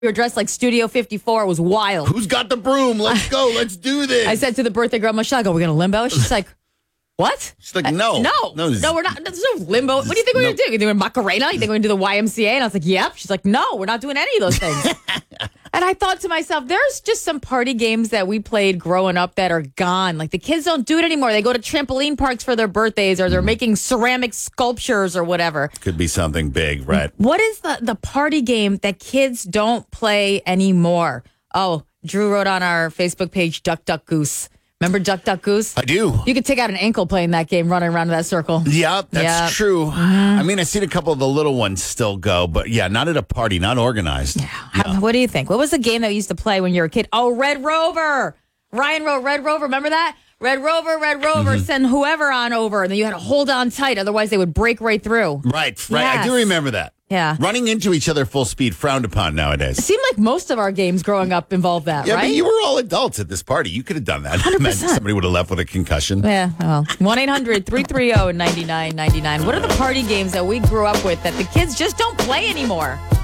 We were dressed like Studio 54. It was wild. Who's got the broom? Let's go. Let's do this. I said to the birthday girl, Michelle, we're going to limbo? She's like, what? She's like, no. No, we're not. There's no limbo. What do you think we're going to do? You're doing Macarena? You think we're going to do the YMCA? And I was like, yep. She's like, no, we're not doing any of those things. And I thought to myself, there's just some party games that we played growing up that are gone. Like the kids don't do it anymore. They go to trampoline parks for their birthdays or they're making ceramic sculptures or whatever. Could be something big, right? What is the party game that kids don't play anymore? Oh, Drew wrote on our Facebook page, Duck, Duck, Goose. Remember Duck, Duck, Goose? I do. You could take out an ankle playing that game, running around in that circle. Yeah, that's true. I mean, I've seen a couple of the little ones still go, but yeah, not at a party, not organized. Yeah. What do you think? What was the game that we used to play when you were a kid? Oh, Red Rover. Ryan wrote Red Rover. Remember that? Red Rover, send whoever on over. And then you had to hold on tight. Otherwise, they would break right through. Right. Yes. I do remember that. Yeah. Running into each other full speed, frowned upon nowadays. It seemed like most of our games growing up involved that, Yeah, right? but you were all adults at this party. You could have done that. 100%. Imagine somebody would have left with a concussion. Yeah, well, 1-800-330-9999. What are the party games that we grew up with that the kids just don't play anymore?